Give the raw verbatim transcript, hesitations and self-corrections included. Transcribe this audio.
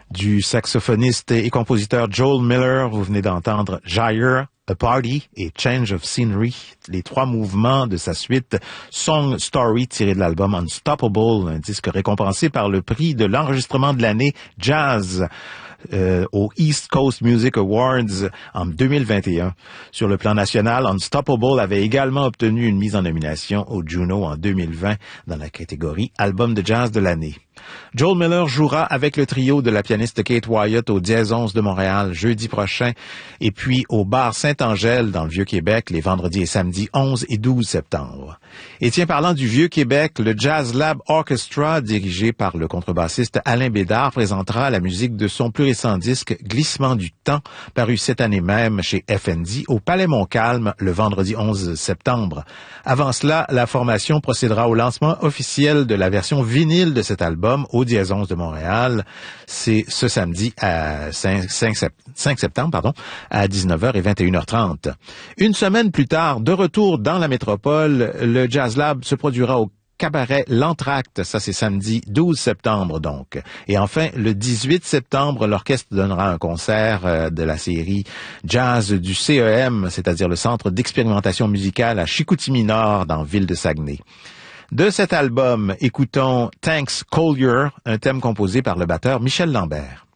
du saxophoniste et compositeur Joel Miller. Vous venez d'entendre Gyre, A Party et Change of Scenery, les trois mouvements de sa suite Song Story tiré de l'album Unstoppable, un disque récompensé par le prix de l'enregistrement de l'année Jazz euh, au East Coast Music Awards en deux mille vingt et un. Sur le plan national, Unstoppable avait également obtenu une mise en nomination au Juno en deux mille vingt dans la catégorie Album de jazz de l'année. Joel Miller jouera avec le trio de la pianiste Kate Wyatt au Dièse onze de Montréal jeudi prochain et puis au bar Saint-Angèle dans le Vieux-Québec les vendredis et samedis onze et douze septembre. Et tiens, parlant du Vieux-Québec, le Jazz Lab Orchestra, dirigé par le contrebassiste Alain Bédard, présentera la musique de son plus récent disque Glissement du temps, paru cette année même chez F N D au Palais Montcalm le vendredi onze septembre. Avant cela, la formation procédera au lancement officiel de la version vinyle de cet album au Dièse onze de Montréal. C'est ce samedi à cinq septembre, pardon, à dix-neuf heures et vingt et une heures trente. Une semaine plus tard, de retour dans la métropole, le Jazz Lab se produira au Cabaret L'Entracte, ça c'est samedi douze septembre donc. Et enfin, le dix-huit septembre, l'orchestre donnera un concert euh, de la série Jazz du C E M, c'est-à-dire le Centre d'expérimentation musicale à Chicoutimi-Nord dans Ville de Saguenay. De cet album, écoutons Thanks Collier, un thème composé par le batteur Michel Lambert.